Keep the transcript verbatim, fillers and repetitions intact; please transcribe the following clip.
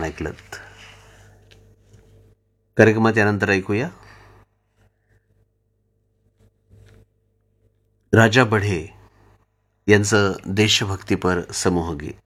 ऐकलत. कार्यक्रमात यानंतर ऐकूया राजा बढे यांचं देशभक्तीपर समूहगीत.